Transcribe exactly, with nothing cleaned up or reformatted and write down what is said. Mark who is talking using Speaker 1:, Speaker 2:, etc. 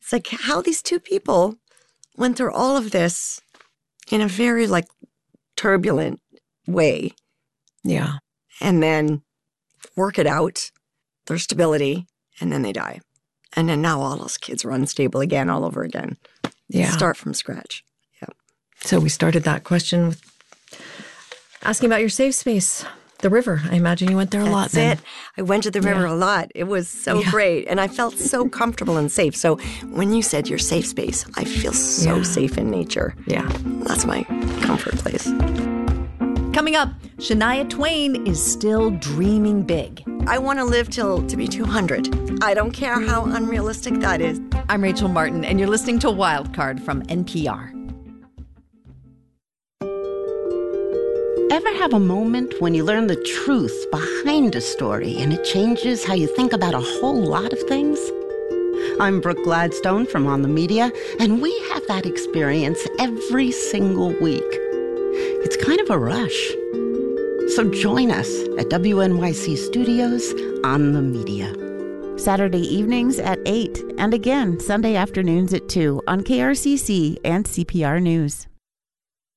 Speaker 1: It's like how these two people went through all of this in a very like turbulent way.
Speaker 2: Yeah.
Speaker 1: And then work it out, their stability, and then they die. And then now all those kids are unstable again, all over again.
Speaker 2: Yeah.
Speaker 1: Start from scratch. Yeah.
Speaker 2: So we started that question with asking about your safe space, the river. I imagine you went there a lot
Speaker 1: That's
Speaker 2: then.
Speaker 1: it. I went to the river
Speaker 2: Yeah.
Speaker 1: a lot. It was so
Speaker 2: Yeah.
Speaker 1: great. And I felt so comfortable and safe. So when you said your safe space, I feel so
Speaker 2: Yeah.
Speaker 1: safe in nature.
Speaker 2: Yeah.
Speaker 1: That's my comfort place.
Speaker 3: Coming up, Shania Twain is still dreaming big.
Speaker 1: I want to live till to be two hundred. I don't care how unrealistic that is.
Speaker 3: I'm Rachel Martin, and you're listening to Wildcard from N P R.
Speaker 4: Ever have a moment when you learn the truth behind a story and it changes how you think about a whole lot of things? I'm Brooke Gladstone from On the Media, and we have that experience every single week. It's kind of a rush. So join us at W N Y C Studios On the Media.
Speaker 5: Saturday evenings at eight, and again Sunday afternoons at two on K R C C and C P R News.